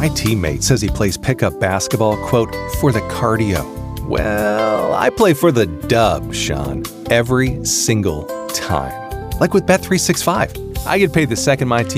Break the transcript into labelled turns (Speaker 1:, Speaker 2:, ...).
Speaker 1: My teammate says he plays pickup basketball, quote, for the cardio. Well, I play for the dub, Sean, every single time. Like with Bet365. I get paid the second my team